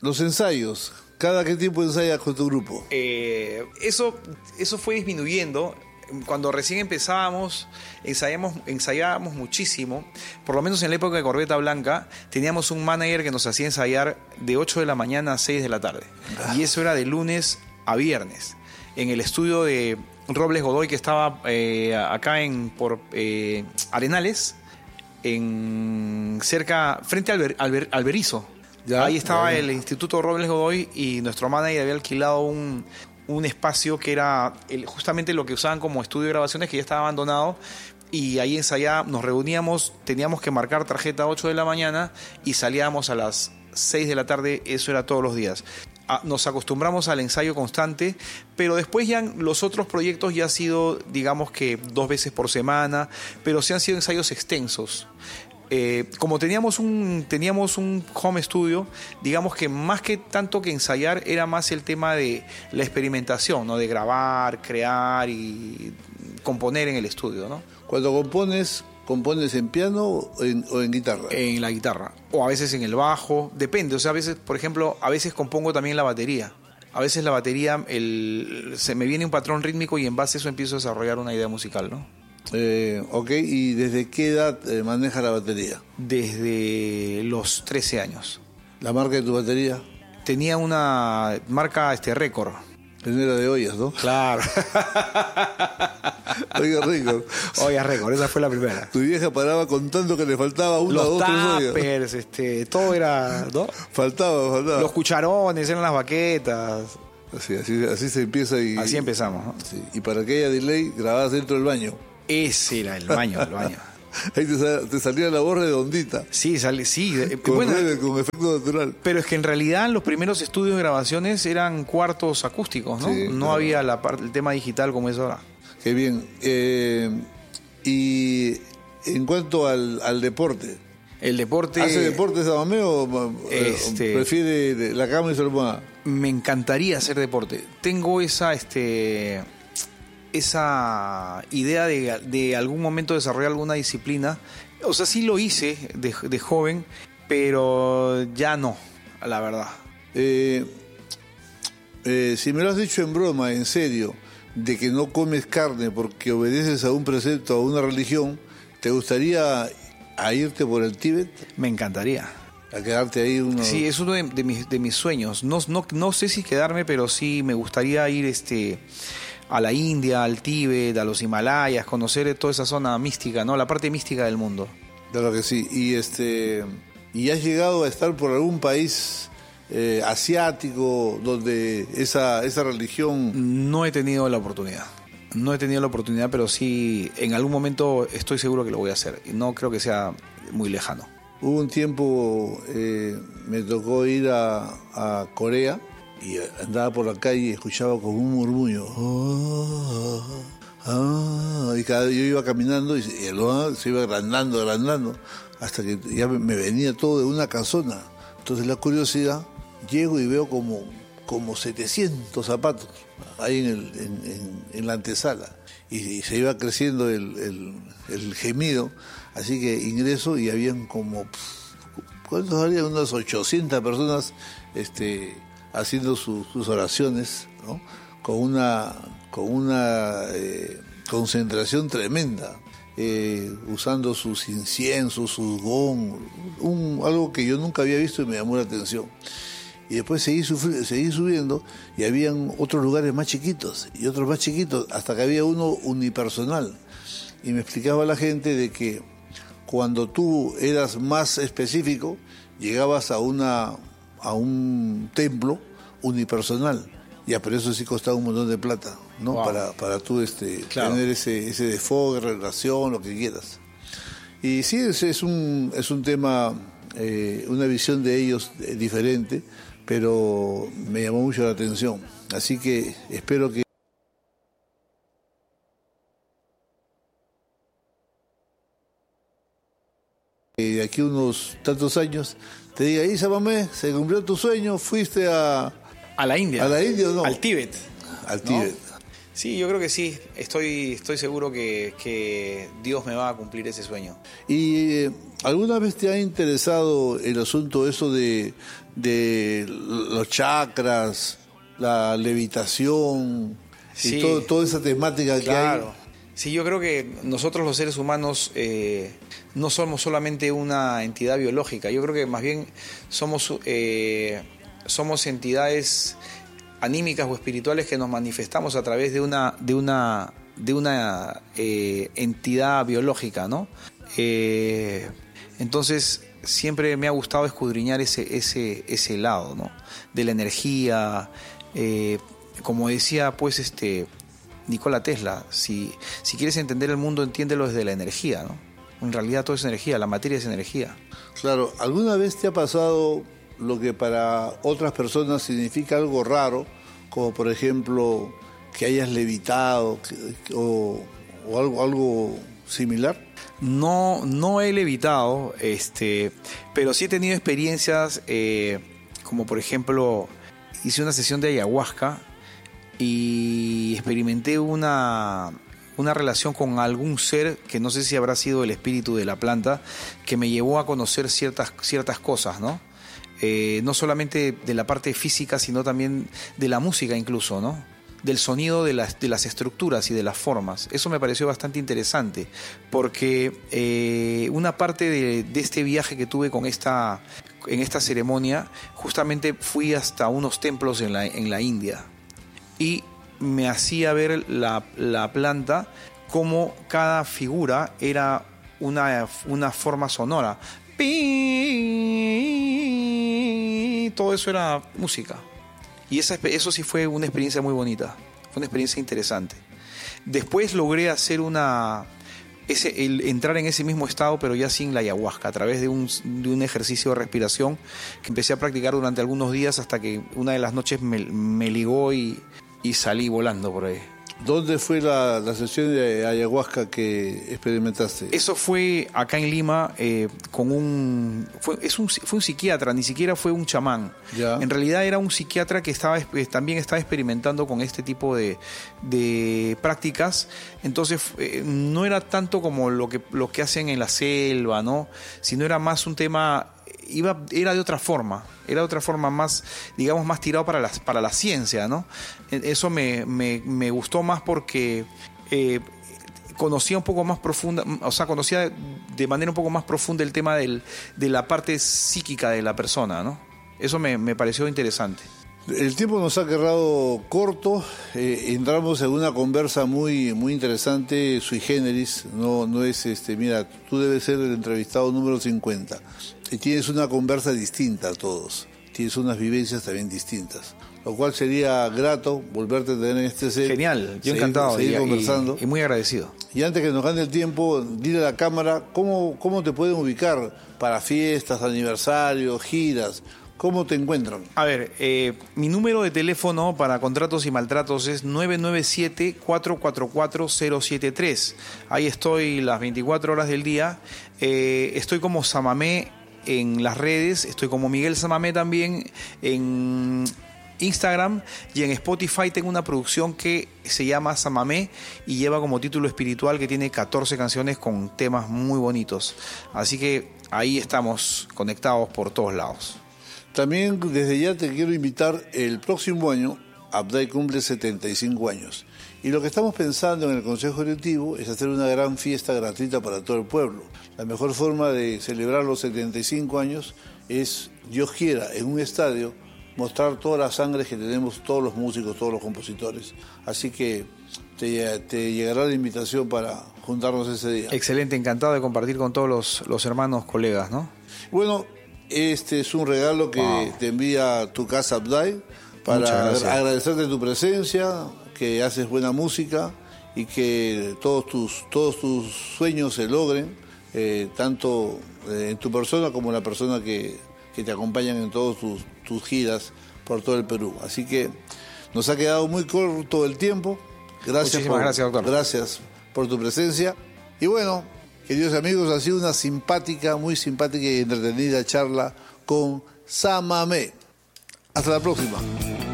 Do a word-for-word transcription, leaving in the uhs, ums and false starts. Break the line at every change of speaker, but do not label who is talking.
los ensayos. ¿Cada qué tiempo ensayas con tu grupo?
Eh, eso, eso fue disminuyendo. Cuando recién empezábamos, ensayamos, ensayábamos muchísimo. Por lo menos en la época de Corbeta Blanca, teníamos un manager que nos hacía ensayar de ocho de la mañana a seis de la tarde. Ah. Y eso era de lunes a viernes. En el estudio de Robles Godoy, que estaba eh, acá en por eh, Arenales, en cerca, frente al Alber, Alber, Alberizo. Ya, Ahí estaba ya, ya. el Instituto Robles Godoy, y nuestro manager había alquilado un... un espacio que era el, justamente lo que usaban como estudio de grabaciones, que ya estaba abandonado, y ahí ensayábamos, nos reuníamos, teníamos que marcar tarjeta a ocho de la mañana y salíamos a las seis de la tarde, eso era todos los días. A, nos acostumbramos al ensayo constante, pero después ya los otros proyectos ya han sido, digamos que dos veces por semana, pero sí han sido ensayos extensos. Eh, como teníamos un teníamos un home studio, digamos que más que tanto que ensayar era más el tema de la experimentación, ¿no? De grabar, crear y componer en el estudio, ¿no?
Cuando compones, ¿compones en piano o en, o en guitarra?
En la guitarra, o a veces en el bajo, depende. O sea, a veces, por ejemplo, a veces compongo también la batería. A veces la batería, el, se me viene un patrón rítmico y en base a eso empiezo a desarrollar una idea musical, ¿no?
Eh, ok, ¿y desde qué edad eh, manejas la batería?
Desde los trece años.
¿La marca de tu batería?
Tenía una marca este récord.
Era de ollas, ¿no?
Claro.
Oiga, récord.
Ollas récord, esa fue la primera.
Tu vieja paraba contando que le faltaba una,
los
dos, tres ollas.
Tuppers, este, todo era, ¿no?
Faltaba, faltaba.
Los cucharones, eran las baquetas.
Así, así, así se empieza y...
Así empezamos, ¿no?
Sí. Y para que haya delay, grababas dentro del baño.
Ese era el baño, el baño.
Ahí te, sal, te salía la voz redondita.
Sí, sale, sí.
Con,
bueno,
red, con efecto natural.
Pero es que en realidad los primeros estudios de grabaciones eran cuartos acústicos, ¿no?
Sí,
no
claro.
había la parte, el tema digital como es ahora.
Qué bien. Eh, y en cuanto al, al deporte.
El deporte...
¿Hace deporte Samamé o,
este,
o prefiere la cama y su almohada?
Me encantaría hacer deporte. Tengo esa... este esa idea de, de algún momento desarrollar alguna disciplina. O sea, sí lo hice de, de joven, pero ya no, la verdad.
Eh, eh, si me lo has dicho en broma, en serio, de que no comes carne porque obedeces a un precepto, a una religión, ¿te gustaría a irte por el Tíbet?
Me encantaría.
A quedarte ahí uno...
Sí, es uno de, de, mis, de mis sueños. No, no, no sé si quedarme, pero sí me gustaría ir este... a la India, al Tíbet, a los Himalayas, conocer toda esa zona mística, ¿no? La parte mística del mundo.
Claro que sí. Y este, ¿y has llegado a estar por algún país eh, asiático donde esa, esa religión?
No he tenido la oportunidad. No he tenido la oportunidad, pero sí, en algún momento estoy seguro que lo voy a hacer. Y no creo que sea muy lejano.
Hubo un tiempo, eh, me tocó ir a, a Corea. Y andaba por la calle y escuchaba como un murmullo. Oh, oh, oh. Y cada yo iba caminando y se, y se iba agrandando, agrandando, hasta que ya me venía todo de una casona. Entonces la curiosidad, llego y veo como, como setecientos zapatos ahí en, el, en, en, en la antesala. Y, y se iba creciendo el, el, el gemido. Así que ingreso y habían como, ¿cuántos había? Unas ochocientas personas este, haciendo su, sus oraciones, ¿no? Con una, con una eh, concentración tremenda, eh, usando sus inciensos, sus gong, un, algo que yo nunca había visto y me llamó la atención. Y después seguí, sufri- seguí subiendo y habían otros lugares más chiquitos y otros más chiquitos, hasta que había uno unipersonal. Y me explicaba la gente de que cuando tú eras más específico, llegabas a una a un templo unipersonal. Ya, pero eso sí costaba un montón de plata, ¿no? Wow. Para, para tú este, claro. tener ese, ese desfogue, relación, lo que quieras. Y sí, es, es, un, es un tema, eh, una visión de ellos eh, diferente, pero me llamó mucho la atención. Así que espero que de aquí unos tantos años te diga, Isa Mamé, se cumplió tu sueño, fuiste a...
¿A la India?
¿A la India o no?
Al Tíbet.
Al Tíbet.
¿No? Sí, yo creo que sí. Estoy, estoy seguro que, que Dios me va a cumplir ese sueño.
¿Y eh, alguna vez te ha interesado el asunto eso de, de los chakras, la levitación
Sí,
y todo, toda esa temática
claro.
que hay?
Sí, yo creo que nosotros los seres humanos eh, no somos solamente una entidad biológica. Yo creo que más bien somos, eh, somos entidades anímicas o espirituales que nos manifestamos a través de una, de una, de una eh, entidad biológica, ¿no? Eh, entonces siempre me ha gustado escudriñar ese, ese, ese lado, ¿no? De la energía, eh, como decía pues este Nikola Tesla, si, si quieres entender el mundo, entiéndelo desde la energía, ¿no? En realidad todo es energía, la materia es energía.
Claro, ¿alguna vez te ha pasado lo que para otras personas significa algo raro, como por ejemplo que hayas levitado que, o, o algo, algo similar?
No, no he levitado, este, pero sí he tenido experiencias, eh, como por ejemplo, hice una sesión de ayahuasca y experimenté una, una relación con algún ser que no sé si habrá sido el espíritu de la planta, que me llevó a conocer ciertas, ciertas cosas, ¿no? Eh, no solamente de la parte física, sino también de la música incluso, ¿no? Del sonido de las, de las estructuras y de las formas. Eso me pareció bastante interesante, porque eh, una parte de, de este viaje que tuve con esta, en esta ceremonia, justamente fui hasta unos templos en la, en la India, y me hacía ver la, la planta, como cada figura era una, una forma sonora. Todo eso era música. Y esa, eso sí fue una experiencia muy bonita. Fue una experiencia interesante. Después logré hacer una... Ese, el, entrar en ese mismo estado, pero ya sin la ayahuasca, a través de un, de un ejercicio de respiración que empecé a practicar durante algunos días, hasta que una de las noches me, me ligó y, y salí volando por ahí.
¿Dónde fue la, la sesión de ayahuasca que experimentaste?
Eso fue acá en Lima, eh, con un fue, es un... fue un psiquiatra, ni siquiera fue un chamán.
Ya.
En realidad era un psiquiatra que estaba también estaba experimentando con este tipo de, de prácticas. Entonces eh, no era tanto como lo que, lo que hacen en la selva, ¿no? Sino era más un tema... Iba, era de otra forma, era de otra forma más, digamos, más tirado para la, para la ciencia, ¿no? Eso me, me, me gustó más porque eh, conocía un poco más profunda, o sea, conocía de manera un poco más profunda el tema del, de la parte psíquica de la persona, ¿no? Eso me, me pareció interesante.
El tiempo nos ha quedado corto, eh, entramos en una conversa muy muy interesante, sui generis, no, no es, este, mira, tú debes ser el entrevistado número cincuenta, y tienes una conversa distinta a todos, tienes unas vivencias también distintas, lo cual sería grato volverte a tener en este set.
Genial, yo
seguir,
encantado
seguir
y,
conversando.
Y, y muy agradecido.
Y antes que nos gane el tiempo, dile a la cámara cómo, cómo te pueden ubicar para fiestas, aniversarios, giras. ¿Cómo te encuentran?
A ver, eh, mi número de teléfono para contratos y maltratos es nueve nueve siete, cuatro cuatro cuatro, cero siete tres. Ahí estoy las veinticuatro horas del día. Eh, estoy como Samamé en las redes, estoy como Miguel Samamé también en Instagram, y en Spotify tengo una producción que se llama Samamé y lleva como título espiritual, que tiene catorce canciones con temas muy bonitos. Así que ahí estamos conectados por todos lados.
También desde ya te quiero invitar, el próximo año Abday cumple setenta y cinco años, y lo que estamos pensando en el Consejo Directivo es hacer una gran fiesta gratuita para todo el pueblo. La mejor forma de celebrar los setenta y cinco años es, Dios quiera, en un estadio, mostrar toda la sangre que tenemos todos los músicos, todos los compositores. Así que te, te llegará la invitación para juntarnos ese día.
Excelente, encantado de compartir con todos los, los hermanos, colegas, ¿no?
Bueno, este es un regalo que wow. te envía tu casa Abday para agradecerte tu presencia, que haces buena música y que todos tus todos tus sueños se logren, eh, tanto eh, en tu persona como en la persona que, que te acompañan en todas tus, tus giras por todo el Perú. Así que nos ha quedado muy corto el tiempo. Gracias.
Muchísimas
por,
gracias, doctor.
Gracias por tu presencia. Y bueno, queridos amigos, ha sido una simpática, muy simpática y entretenida charla con Samamé. Hasta la próxima.